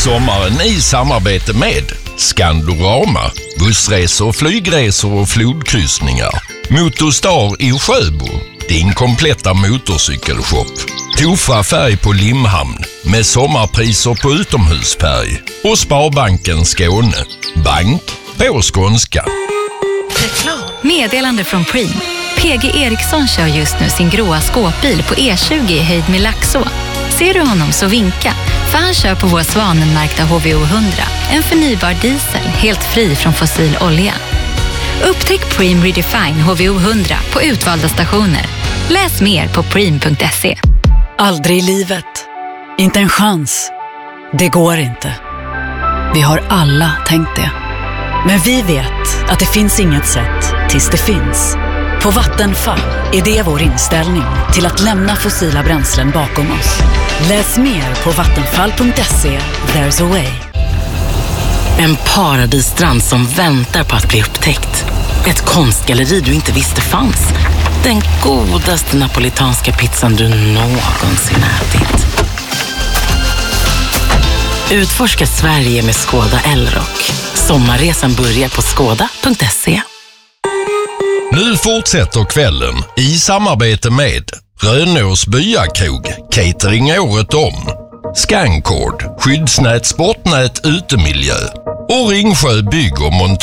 sommaren i samarbete med Skandorama, bussresor, flygresor och flodkryssningar. Motorstar i Sjöbo, din kompletta motorcykelshop. Tofa färg på Limhamn med sommarpriser på utomhusfärg. Och Sparbanken Skåne, bank på skånska. Meddelande från Preem. PG Eriksson kör just nu sin gråa skåpbil på E20 i höjd med Laxå. Ser du honom så vinka, för han kör på vår Svanenmärkta HVO 100. En förnybar diesel, helt fri från fossil olja. Upptäck Preem Redefine HVO 100 på utvalda stationer. Läs mer på preem.se. Aldrig i livet. Inte en chans. Det går inte. Vi har alla tänkt det. Men vi vet att det finns inget sätt tills det finns. På Vattenfall är det vår inställning till att lämna fossila bränslen bakom oss. Läs mer på vattenfall.se. There's a way. En paradisstrand som väntar på att bli upptäckt. Ett konstgalleri du inte visste fanns. Den godaste napolitanska pizzan du någonsin ätit. Utforska Sverige med Skoda Elrock. Sommarresan börjar på skoda.se. Nu fortsätter kvällen i samarbete med Rönås Byakrog, catering året om. Scancord, skyddsnät, sportnät, utemiljö. Och Ringsjö bygg och montage.